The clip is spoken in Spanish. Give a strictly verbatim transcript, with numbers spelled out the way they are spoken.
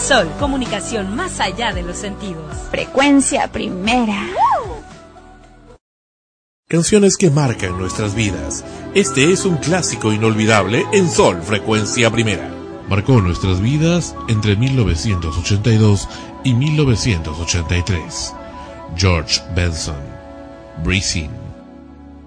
Sol, comunicación más allá de los sentidos. Frecuencia Primera. Canciones que marcan nuestras vidas. Este es un clásico inolvidable en Sol, Frecuencia Primera. Marcó nuestras vidas entre mil novecientos ochenta y dos y mil novecientos ochenta y tres. George Benson, Breathe In.